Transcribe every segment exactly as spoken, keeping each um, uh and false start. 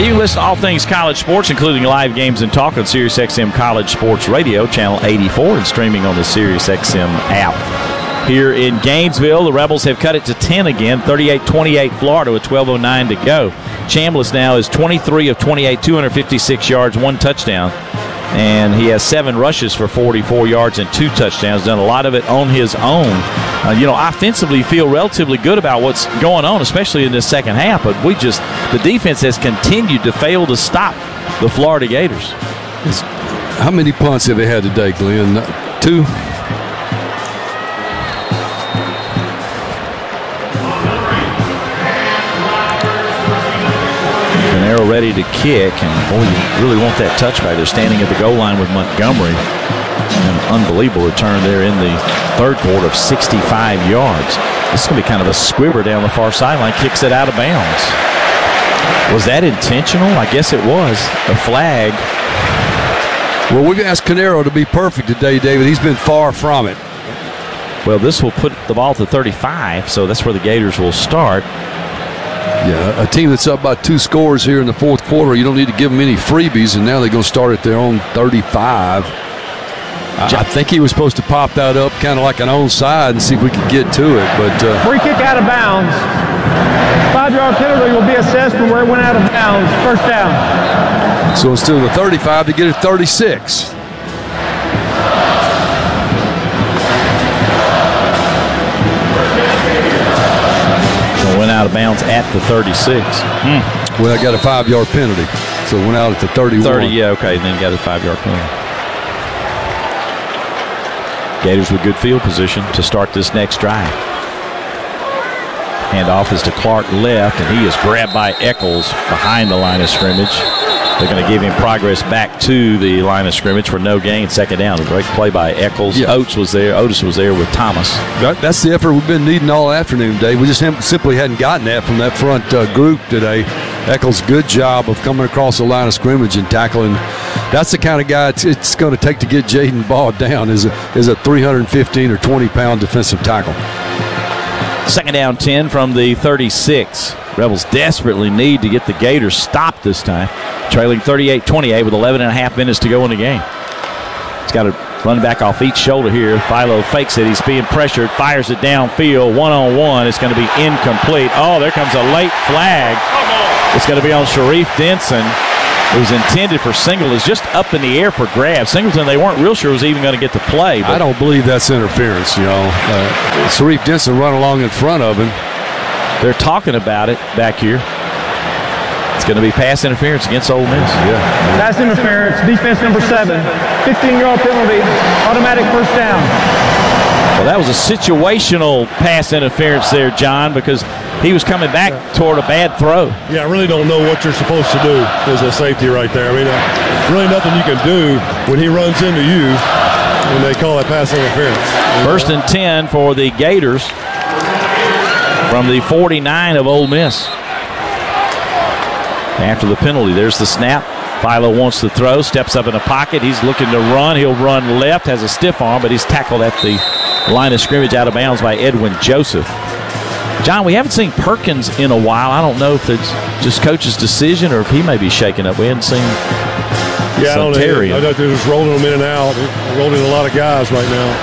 you can listen to all things college sports, including live games and talk on SiriusXM College Sports Radio, channel eighty-four, and streaming on the SiriusXM app. Here in Gainesville, the Rebels have cut it to ten again, thirty-eight twenty-eight Florida with twelve oh nine to go. Chambliss now is twenty-three of twenty-eight, two hundred fifty-six yards, one touchdown. And he has seven rushes for forty-four yards and two touchdowns, done a lot of it on his own. Uh, you know, offensively feel relatively good about what's going on, especially in this second half, but we just, the defense has continued to fail to stop the Florida Gators. It's, how many punts have they had today, Glenn? Two? Ready to kick, and boy, you really want that touchback. They're standing at the goal line with Montgomery. An unbelievable return there in the third quarter of sixty-five yards. This is going to be kind of a squibber down the far sideline, kicks it out of bounds. Was that intentional? I guess it was. A flag. Well, we've asked Canero to be perfect today, David. He's been far from it. Well, this will put the ball to thirty-five, so that's where the Gators will start. Yeah, a team that's up by two scores here in the fourth quarter, you don't need to give them any freebies, and now they're going to start at their own thirty-five. I, I think he was supposed to pop that up kind of like an onside and see if we could get to it. But uh, free kick out of bounds. Five-yard penalty will be assessed from where it went out of bounds. First down. So instead of the thirty-five, to get it thirty-six. Went out of bounds at the thirty-six. Hmm. Well, I got a five-yard penalty, so it went out at the thirty-one. thirty, yeah, okay, then got a five-yard penalty. Gators with good field position to start this next drive. Handoff is to Clark left, and he is grabbed by Eccles behind the line of scrimmage. They're going to give him progress back to the line of scrimmage for no gain, second down. A great play by Eccles. Yeah. Oates was there. Otis was there with Thomas. That, that's the effort we've been needing all afternoon, Dave. We just simply hadn't gotten that from that front uh, group today. Eccles, good job of coming across the line of scrimmage and tackling. That's the kind of guy it's, it's going to take to get Jaden Baugh down is a, is a three hundred fifteen or twenty pound defensive tackle. Second down ten from the thirty-six. Rebels desperately need to get the Gators stopped this time. Trailing thirty-eight twenty-eight with eleven and a half minutes to go in the game. He's got to run back off each shoulder here. Philo fakes it. He's being pressured. Fires it downfield. One-on-one. It's going to be incomplete. Oh, there comes a late flag. It's going to be on Sharif Denson. It was intended for Singleton. It's just up in the air for grabs. Singleton, they weren't real sure was even going to get the play. But I don't believe that's interference, you know. Uh, Sharif Denson run along in front of him. They're talking about it back here. It's going to be pass interference against Ole Miss. Yeah. Pass interference, defense number seven. fifteen-yard penalty, automatic first down. Well, that was a situational pass interference there, John, because he was coming back toward a bad throw. Yeah, I really don't know what you're supposed to do as a safety right there. I mean, uh, really nothing you can do when he runs into you when they call that pass interference. First and ten for the Gators from the forty-nine of Ole Miss. After the penalty, there's the snap. Philo wants to throw, steps up in the pocket. He's looking to run. He'll run left, has a stiff arm, but he's tackled at the line of scrimmage out of bounds by Edwin Joseph. John, we haven't seen Perkins in a while. I don't know if it's just coach's decision or if he may be shaking up. We haven't seen yeah, I don't Terry. know. I thought they was rolling them in and out. They're rolling a lot of guys right now.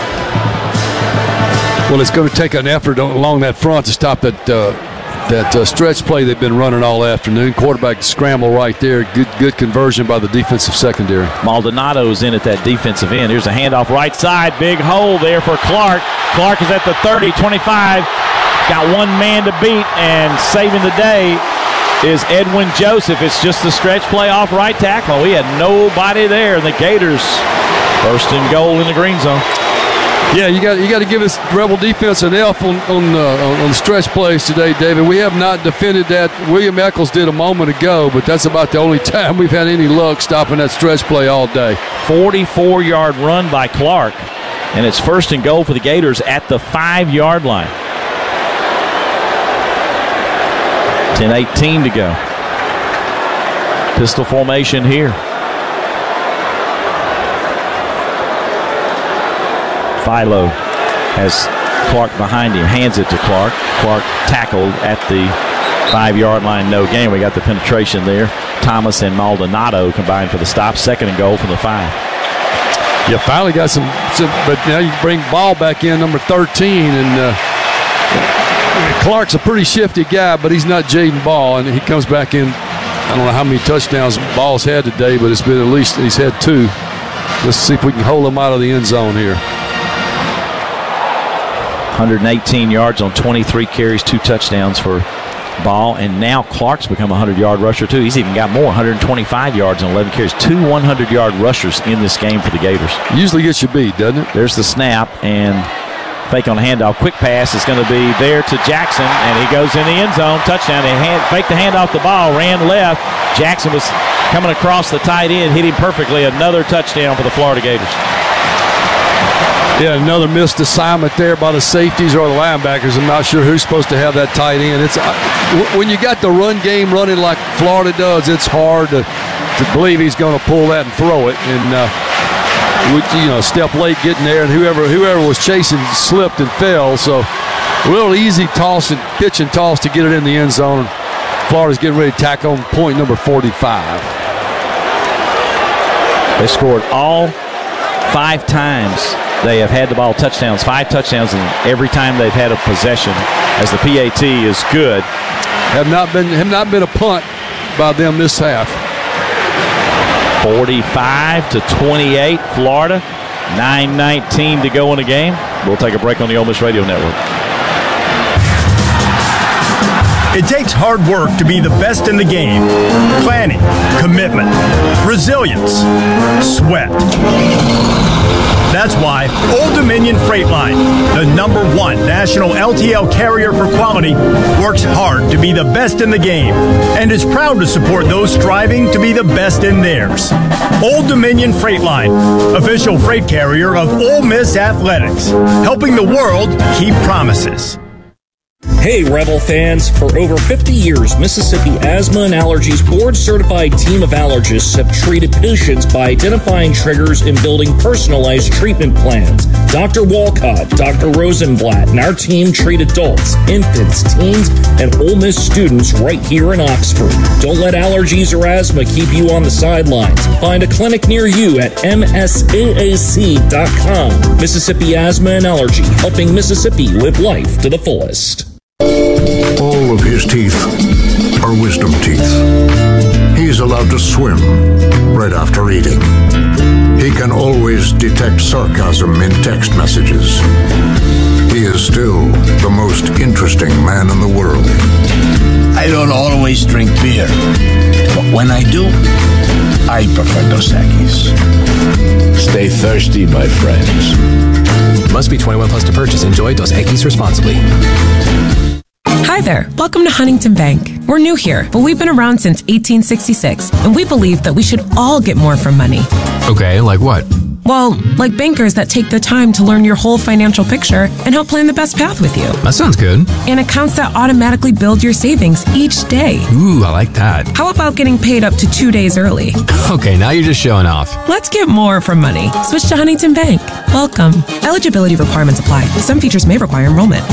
Well, it's going to take an effort along that front to stop that uh, that uh, stretch play they've been running all afternoon. Quarterback scramble right there. Good good conversion by the defensive secondary. Maldonado's in at that defensive end. Here's a handoff right side. Big hole there for Clark. Clark is at the thirty, twenty-five. Got one man to beat, and saving the day is Edwin Joseph. It's just the stretch play off right tackle. We had nobody there, and the Gators first and goal in the green zone. Yeah, you got you got to give this Rebel defense an F on on, uh, on the stretch plays today, David. We have not defended that. William Eccles did a moment ago, but that's about the only time we've had any luck stopping that stretch play all day. forty-four-yard run by Clark, and it's first and goal for the Gators at the five-yard line. ten eighteen to go. Pistol formation here. Philo has Clark behind him, hands it to Clark. Clark tackled at the Five-yard line, no gain. We got the penetration there. Thomas and Maldonado combined for the stop. Second and goal from the five. Yeah, finally got some, some but now you bring Ball back in, number thirteen, and uh, Clark's a pretty shifty guy, but he's not Jaden Ball, and he comes back in. I don't know how many touchdowns Ball's had today, but it's been at least he's had two. Let's see if we can hold him out of the end zone here. one hundred eighteen yards on twenty-three carries, two touchdowns for Ball, and now Clark's become a hundred-yard rusher too. He's even got more, one hundred twenty-five yards on eleven carries. Two hundred-yard rushers in this game for the Gators. Usually gets you beat, doesn't it? There's the snap, and fake on the handoff. Quick pass is going to be there to Jackson, and he goes in the end zone. Touchdown. They hand, fake the handoff the ball, ran left. Jackson was coming across the tight end, hit him perfectly. Another touchdown for the Florida Gators. Yeah, another missed assignment there by the safeties or the linebackers. I'm not sure who's supposed to have that tight end. It's uh, when you got the run game running like Florida does, it's hard to, to believe he's going to pull that and throw it. And uh, you know, step late getting there, and whoever whoever was chasing slipped and fell. So a little easy toss and pitch and toss to get it in the end zone. Florida's getting ready to tack on point number forty-five. They scored all five times. They have had the ball touchdowns, five touchdowns, and every time they've had a possession, as the P A T is good. Have not been have not been a punt by them this half. forty-five to twenty-eight, Florida. nine nineteen to go in the game. We'll take a break on the Ole Miss Radio Network. It takes hard work to be the best in the game. Planning, commitment, resilience, sweat. That's why Old Dominion Freight Line, the number one national L T L carrier for quality, works hard to be the best in the game and is proud to support those striving to be the best in theirs. Old Dominion Freight Line, official freight carrier of Ole Miss Athletics, helping the world keep promises. Hey, Rebel fans. For over fifty years, Mississippi Asthma and Allergies board-certified team of allergists have treated patients by identifying triggers and building personalized treatment plans. Doctor Walcott, Doctor Rosenblatt, and our team treat adults, infants, teens, and Ole Miss students right here in Oxford. Don't let allergies or asthma keep you on the sidelines. Find a clinic near you at M S A A C dot com. Mississippi Asthma and Allergy, helping Mississippi live life to the fullest. All of his teeth are wisdom teeth. He's allowed to swim right after eating. He can always detect sarcasm in text messages. He is still the most interesting man in the world. I don't always drink beer, but when I do, I prefer Dos Equis. Stay thirsty, my friends. Must be twenty-one plus to purchase. Enjoy Dos Equis responsibly. Hi there. Welcome to Huntington Bank. We're new here, but we've been around since eighteen sixty-six, and we believe that we should all get more from money. Okay, like what? Well, like bankers that take the time to learn your whole financial picture and help plan the best path with you. That sounds good. And accounts that automatically build your savings each day. Ooh, I like that. How about getting paid up to two days early? Okay, now you're just showing off. Let's get more from money. Switch to Huntington Bank. Welcome. Eligibility requirements apply. Some features may require enrollment.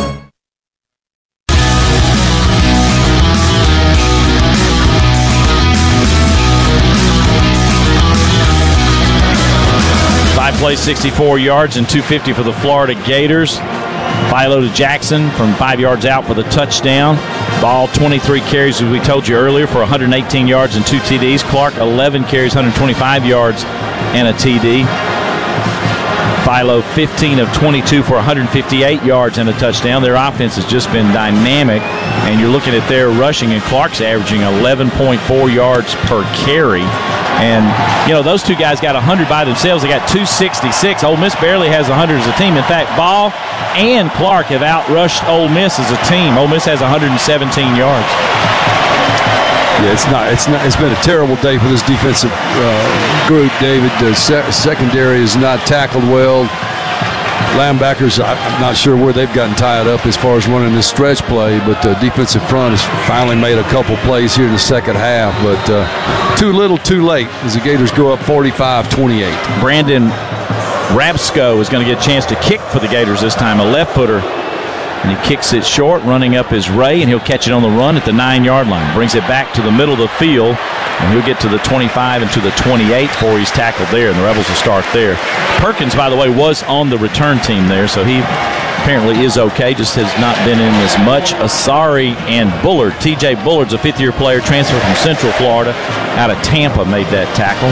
Plays sixty-four yards and two fifty for the Florida Gators. Philo to Jackson from five yards out for the touchdown. Ball twenty-three carries, as we told you earlier, for one hundred eighteen yards and two T Ds. Clark eleven carries, one hundred twenty-five yards and a T D. Philo fifteen of twenty-two for one hundred fifty-eight yards and a touchdown. Their offense has just been dynamic, and you're looking at their rushing, and Clark's averaging eleven point four yards per carry. And, you know, those two guys got one hundred by themselves. They got two sixty-six. Ole Miss barely has one hundred as a team. In fact, Ball and Clark have outrushed Ole Miss as a team. Ole Miss has one hundred seventeen yards. Yeah, it's not. It's not. It's been a terrible day for this defensive uh, group, David. The se- secondary is not tackled well. Linebackers, I'm not sure where they've gotten tied up as far as running this stretch play, but the defensive front has finally made a couple plays here in the second half, but uh, too little, too late as the Gators go up forty-five twenty-eight. Brandon Rapsco is going to get a chance to kick for the Gators this time, a left-footer. And he kicks it short, running up is Ray, and he'll catch it on the run at the nine-yard line. Brings it back to the middle of the field, and he'll get to the twenty-five and to the twenty-eight before he's tackled there, and the Rebels will start there. Perkins, by the way, was on the return team there, so he apparently is okay, just has not been in as much. Asari and Bullard. T J Bullard's a fifth-year player, transferred from Central Florida out of Tampa, made that tackle.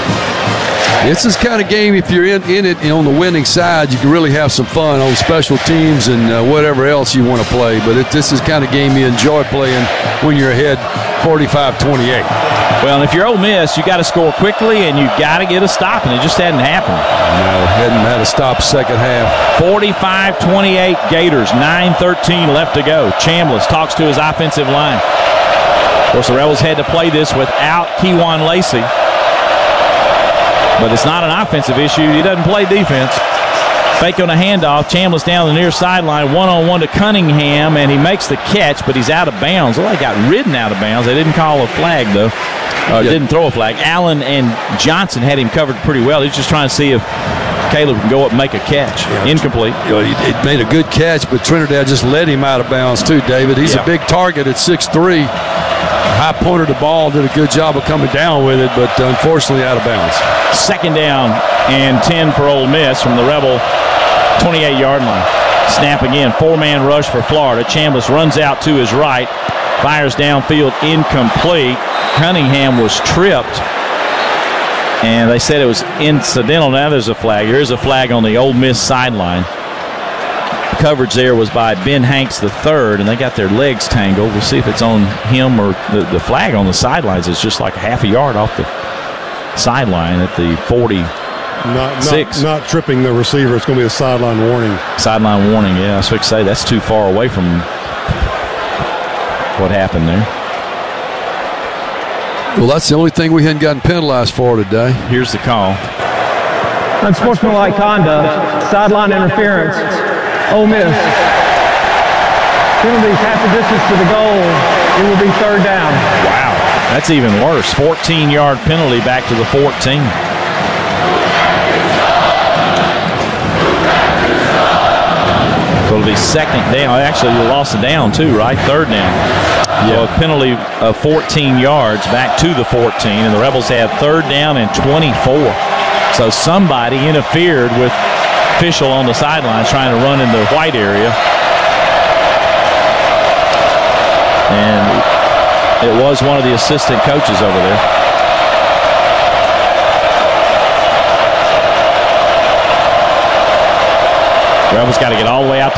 It's this kind of game, if you're in, in it and on the winning side, you can really have some fun on special teams and uh, whatever else you want to play. But it, this is the kind of game you enjoy playing when you're ahead forty-five twenty-eight. Well, and if you're Ole Miss, you got to score quickly and you got to get a stop, and it just hadn't happened. No, hadn't had a stop second half. forty-five twenty-eight Gators, nine thirteen left to go. Chambliss talks to his offensive line. Of course, the Rebels had to play this without Kewan Lacey. But it's not an offensive issue. He doesn't play defense. Fake on a handoff. Chambliss down the near sideline, one-on-one to Cunningham, and he makes the catch, but he's out of bounds. Well, they got ridden out of bounds. They didn't call a flag, though. Uh, yeah. Didn't throw a flag. Allen and Johnson had him covered pretty well. He's just trying to see if Caleb can go up and make a catch. Yeah. Incomplete. You know, it made a good catch, but Trinidad just let him out of bounds, too, David. He's yeah. a big target at six three. High pointed the ball, did a good job of coming down with it, but unfortunately out of bounds. Second down and ten for Ole Miss from the Rebel twenty-eight-yard line. Snap again, four-man rush for Florida. Chambliss runs out to his right, fires downfield, incomplete. Cunningham was tripped, and they said it was incidental. Now there's a flag. There is a flag on the Ole Miss sideline. Coverage there was by Ben Hanks the third, and they got their legs tangled. We'll see if it's on him or the, the flag on the sidelines is just like a half a yard off the sideline at the forty-six. Not, not, not tripping the receiver. It's going to be a sideline warning. Sideline warning, yeah. I was going to say that's too far away from what happened there. Well, that's the only thing we hadn't gotten penalized for today. Here's the call. Unsportsmanlike conduct, sideline interference. Ole Miss. Penalties half the distance to the goal. It will be third down. Wow, that's even worse. fourteen-yard penalty back to the fourteen. So it'll be second down. Actually, you lost a down too, right? Third down. Yeah. So a penalty of fourteen yards back to the fourteen, and the Rebels have third down and twenty-four. So somebody interfered with official on the sidelines trying to run in the white area. And it was one of the assistant coaches over there. Rebels got to get all the way out to